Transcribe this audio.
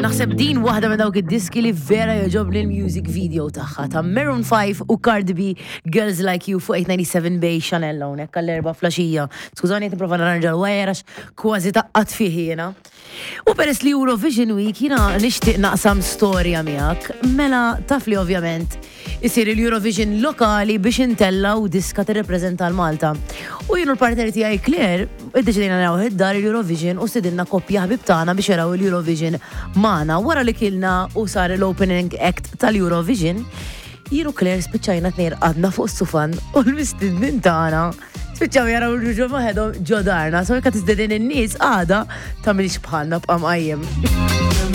Naħseb din waħda minn dawk id-diski li vera joġobni l-music video tagħha ta' Maroon 5 u Cardi B Girls Like You fuq 897 Bay Chanel hawnhekk għall-erba' flaxija. Skużani qed nipprova narranġa l-wajr għax kważi taqqat fih jiena. U peress li Eurovision Week jiena nixtieq naqsam storja miegħek, mela taf li ovvjament isir il-Eurovision lokali biex intella u diska tirrepreżenta l-Malta. U jienu l-partner tiegħi Claire iddeċidejna naraw id-dar il-Eurovision u sidilna koppja ħbib tagħna biex jaraw il-Eurovision magħna. Wara li kilna u sar l-opening act tal-Eurovision, jienu Claire spiċċajna tnejn qadna fuq s-sufan u l-mistednin tagħna spiċċaw jaraw il-ġu maħedhom ġodarna, so jekk tiżdedin in-nies għada tagħmilx bħalna bqa' mqajjem.